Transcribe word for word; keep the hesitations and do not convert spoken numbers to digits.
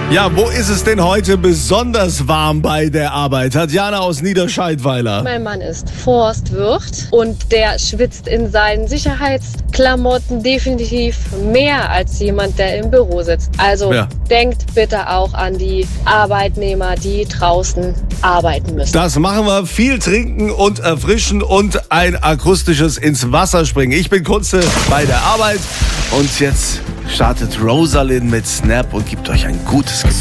Ja, wo ist es denn heute besonders warm bei der Arbeit? Tatjana aus Niederscheidweiler. Mein Mann ist Forstwirt und der schwitzt in seinen Sicherheitsklamotten definitiv mehr als jemand, der im Büro sitzt. Also Ja. denkt bitte auch an die Arbeitnehmer, die draußen arbeiten müssen. Das machen wir. Viel trinken und erfrischen und ein akustisches ins Wasser springen. Ich bin Kunze bei der Arbeit und jetzt startet Rosalind mit Snap und gibt euch ein gutes Gefühl.